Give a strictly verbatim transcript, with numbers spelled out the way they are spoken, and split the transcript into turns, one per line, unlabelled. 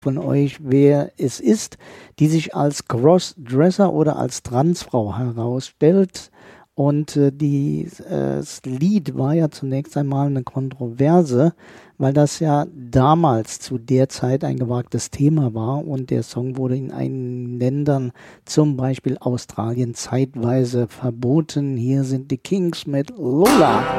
von euch, wer es ist, die sich als Crossdresser oder als Transfrau herausstellt. Und äh, die, äh, das Lied war ja zunächst einmal eine Kontroverse, weil das ja damals zu der Zeit ein gewagtes Thema war und der Song wurde in einigen Ländern, zum Beispiel Australien, zeitweise verboten. Hier sind die Kings mit Lola.